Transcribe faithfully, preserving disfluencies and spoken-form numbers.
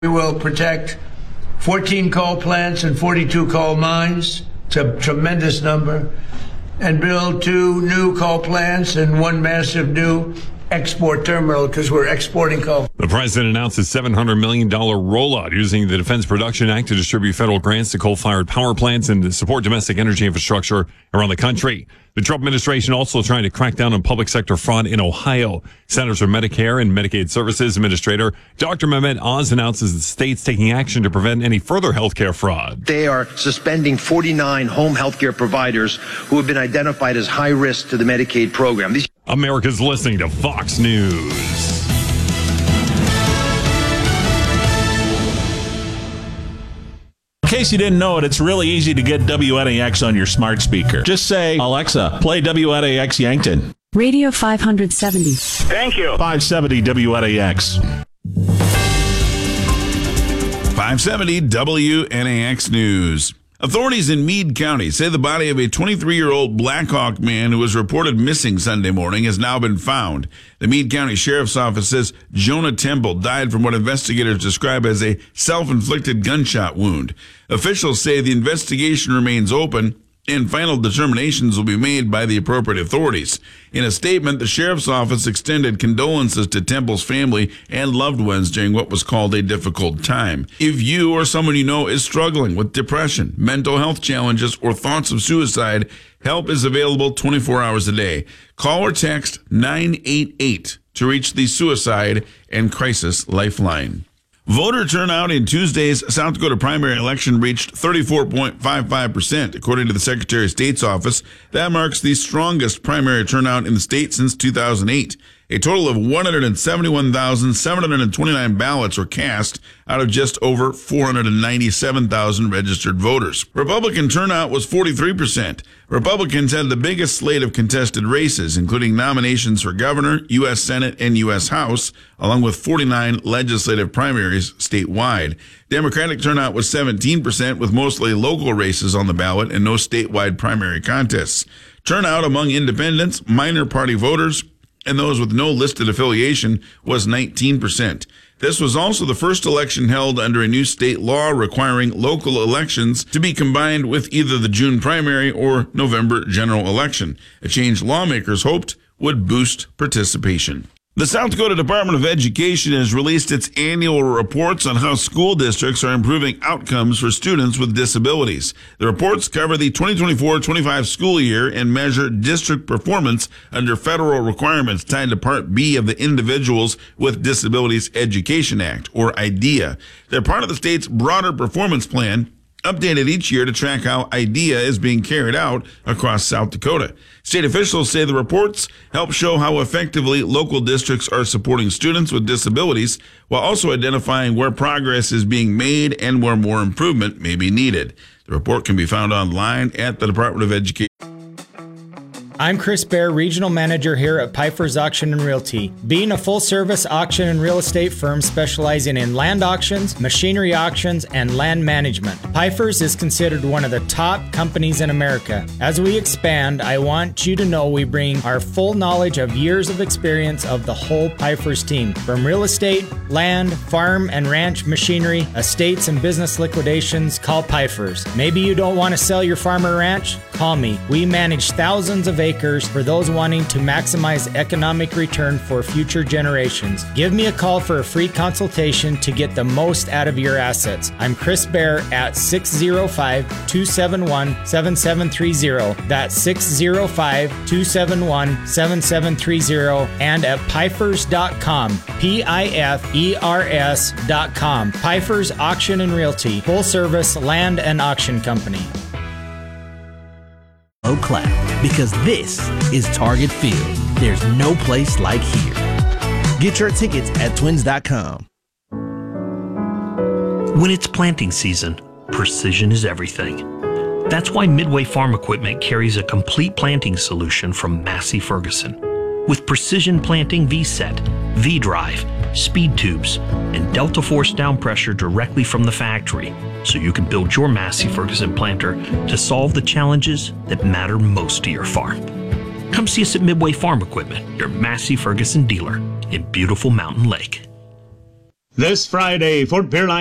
We will protect fourteen coal plants and forty-two coal mines. It's a tremendous number. And build two new coal plants and one massive new export terminal because we're exporting coal. The president announced a seven hundred million dollars rollout using the Defense Production Act to distribute federal grants to coal-fired power plants and to support domestic energy infrastructure around the country. The Trump administration also trying to crack down on public sector fraud in Ohio. Centers for Medicare and Medicaid Services Administrator Doctor Mehmet Oz announces the state's taking action to prevent any further health care fraud. They are suspending forty-nine home health care providers who have been identified as high risk to the Medicaid program. These- America's listening to Fox News. In case you didn't know it, it's really easy to get W N A X on your smart speaker. Just say, Alexa, play W N A X Yankton. Radio five seventy. Thank you. five seventy W N A X. five seventy W N A X News. Authorities in Meade County say the body of a twenty-three-year-old Blackhawk man who was reported missing Sunday morning has now been found. The Meade County Sheriff's Office says Jonah Temple died from what investigators describe as a self-inflicted gunshot wound. Officials say the investigation remains open and final determinations will be made by the appropriate authorities. In a statement, the Sheriff's Office extended condolences to Temple's family and loved ones during what was called a difficult time. If you or someone you know is struggling with depression, mental health challenges, or thoughts of suicide, help is available twenty-four hours a day. Call or text nine eight eight to reach the Suicide and Crisis Lifeline. Voter turnout in Tuesday's South Dakota primary election reached thirty-four point five five percent, according to the Secretary of State's office. That marks the strongest primary turnout in the state since two thousand eight. A total of one hundred seventy-one thousand seven hundred twenty-nine ballots were cast out of just over four hundred ninety-seven thousand registered voters. Republican turnout was forty-three percent. Republicans had the biggest slate of contested races, including nominations for governor, U S Senate, and U S House, along with forty-nine legislative primaries statewide. Democratic turnout was seventeen percent, with mostly local races on the ballot and no statewide primary contests. Turnout among independents, minor party voters, and those with no listed affiliation was nineteen percent. This was also the first election held under a new state law requiring local elections to be combined with either the June primary or November general election, a change lawmakers hoped would boost participation. The South Dakota Department of Education has released its annual reports on how school districts are improving outcomes for students with disabilities. The reports cover the twenty twenty-four twenty-five school year and measure district performance under federal requirements tied to Part B of the Individuals with Disabilities Education Act, or IDEA. They're part of the state's broader performance plan, updated each year to track how IDEA is being carried out across South Dakota. State officials say the reports help show how effectively local districts are supporting students with disabilities, while also identifying where progress is being made and where more improvement may be needed. The report can be found online at the Department of Education. I'm Chris Bear, Regional Manager here at Pfeiffer's Auction and Realty. Being a full-service auction and real estate firm specializing in land auctions, machinery auctions, and land management, Pfeiffer's is considered one of the top companies in America. As we expand, I want you to know we bring our full knowledge of years of experience of the whole Pfeiffer's team. From real estate, land, farm and ranch machinery, estates and business liquidations, call Pfeiffer's. Maybe you don't want to sell your farm or ranch? Call me. We manage thousands of acres for those wanting to maximize economic return for future generations. Give me a call for a free consultation to get the most out of your assets. I'm Chris Bear at six oh five, two seven one, seven seven three oh. That's six oh five, two seven one, seven seven three oh, and at Pfeifers dot com. P I F E R S dot com. Pfeiffer's Auction and Realty, full service land and auction company. Clap, because this is Target Field. There's no place like here. Get your tickets at twins dot com. When it's planting season, precision is everything. That's why Midway Farm Equipment carries a complete planting solution from Massey Ferguson. With Precision Planting V-Set, V-Drive, speed tubes, and Delta Force down pressure directly from the factory, so you can build your Massey Ferguson planter to solve the challenges that matter most to your farm. Come see us at Midway Farm Equipment, your Massey Ferguson dealer in beautiful Mountain Lake. This Friday, Fort Pierre